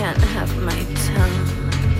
can't have my tongue.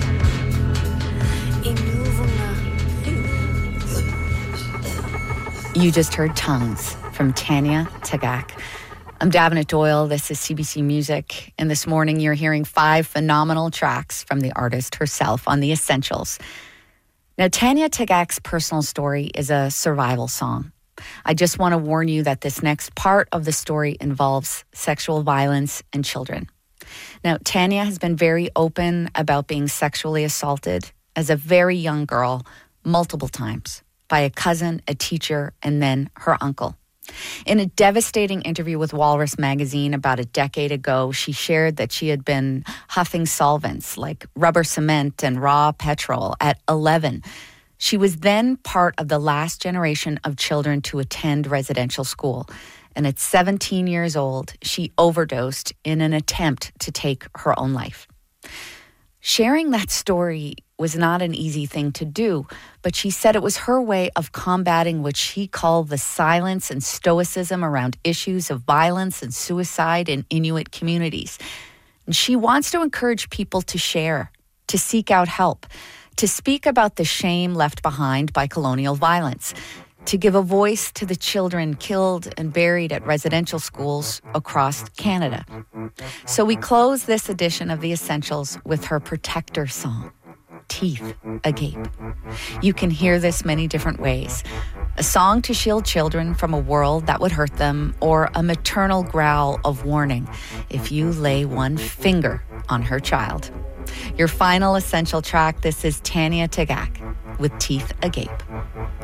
You just heard Tongues from Tanya Tagaq. I'm Davenant Doyle. This is CBC Music. And this morning you're hearing 5 phenomenal tracks from the artist herself on The Essentials. Now, Tanya Tagaq's personal story is a survival song. I just want to warn you that this next part of the story involves sexual violence and children. Now, Tanya has been very open about being sexually assaulted as a very young girl multiple times by a cousin, a teacher, and then her uncle. In a devastating interview with Walrus magazine about a decade ago, she shared that she had been huffing solvents like rubber cement and raw petrol at 11. She was then part of the last generation of children to attend residential school. And at 17 years old, she overdosed in an attempt to take her own life. Sharing that story was not an easy thing to do, but she said it was her way of combating what she called the silence and stoicism around issues of violence and suicide in Inuit communities. And she wants to encourage people to share, to seek out help, to speak about the shame left behind by colonial violence, to give a voice to the children killed and buried at residential schools across Canada. So we close this edition of The Essentials with her protector song, Teeth Agape. You can hear this many different ways. A song to shield children from a world that would hurt them, or a maternal growl of warning if you lay one finger on her child. Your final essential track, this is Tanya Tagaq with Teeth Agape.